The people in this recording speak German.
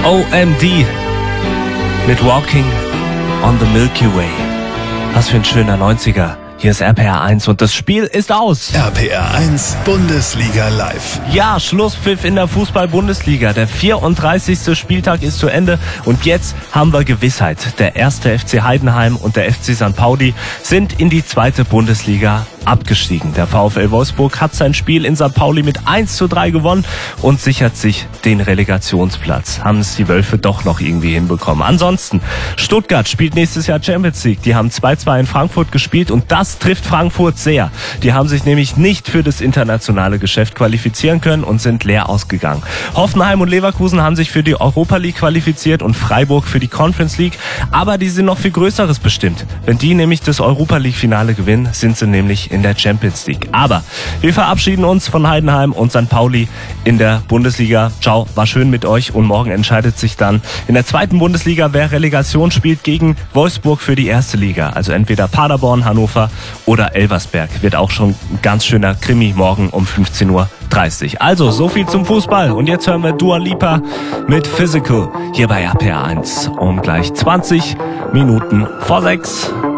OMD mit Walking on the Milky Way. Was für ein schöner 90er. Hier ist RPR 1 und das Spiel ist aus. RPR 1 Bundesliga live. Ja, Schlusspfiff in der Fußball-Bundesliga. Der 34. Spieltag ist zu Ende und jetzt haben wir Gewissheit. Der erste FC Heidenheim und der FC St. Pauli sind in die zweite Bundesliga abgestiegen. Der VfL Wolfsburg hat sein Spiel in St. Pauli mit 1:3 gewonnen und sichert sich den Relegationsplatz. Haben es die Wölfe doch noch irgendwie hinbekommen. Ansonsten, Stuttgart spielt nächstes Jahr Champions League. Die haben 2:2 in Frankfurt gespielt und das trifft Frankfurt sehr. Die haben sich nämlich nicht für das internationale Geschäft qualifizieren können und sind leer ausgegangen. Hoffenheim und Leverkusen haben sich für die Europa League qualifiziert und Freiburg für die Conference League. Aber die sind noch viel Größeres bestimmt. Wenn die nämlich das Europa League Finale gewinnen, sind sie nämlich in der Champions League. Aber wir verabschieden uns von Heidenheim und St. Pauli in der Bundesliga. Ciao, war schön mit euch und morgen entscheidet sich dann in der zweiten Bundesliga, wer Relegation spielt gegen Wolfsburg für die erste Liga. Also entweder Paderborn, Hannover oder Elversberg. Wird auch schon ein ganz schöner Krimi morgen um 15:30 Uhr. Also, so viel zum Fußball. Und jetzt hören wir Dua Lipa mit Physical hier bei RPR 1 um gleich 20 Minuten vor 6.